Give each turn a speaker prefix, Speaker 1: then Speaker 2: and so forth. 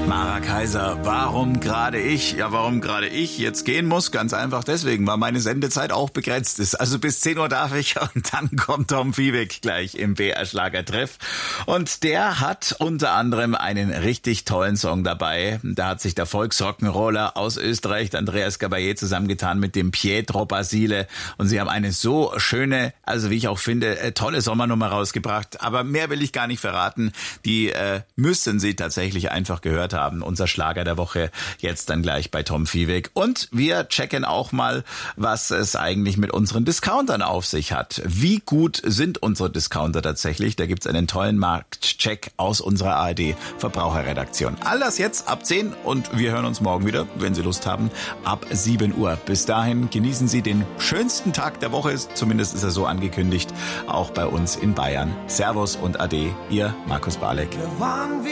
Speaker 1: Mara Kaiser, warum gerade ich? Ja, warum gerade ich jetzt gehen muss? Ganz einfach deswegen, weil meine Sendezeit auch begrenzt ist. Also bis 10 Uhr darf ich und dann kommt Tom Viehweg gleich im BR Schlagertreff. Und der hat unter anderem einen richtig tollen Song dabei. Da hat sich der Volksrock'n'Roller aus Österreich, Andreas Gabayé, zusammengetan mit dem Pietro Basile. Und sie haben eine so schöne, also wie ich auch finde, tolle Sommernummer rausgebracht. Aber mehr will ich gar nicht verraten. Die müssen Sie tatsächlich einfach gehört haben. Unser Schlager der Woche jetzt dann gleich bei Tom Viehweg. Und wir checken auch mal, was es eigentlich mit unseren Discountern auf sich hat. Wie gut sind unsere Discounter tatsächlich? Da gibt's einen tollen Marktcheck aus unserer ARD Verbraucherredaktion. All das jetzt ab 10 und wir hören uns morgen wieder, wenn Sie Lust haben, ab 7 Uhr. Bis dahin genießen Sie den schönsten Tag der Woche. Zumindest ist er so angekündigt, auch bei uns in Bayern. Servus und Ade, Ihr Markus Balek.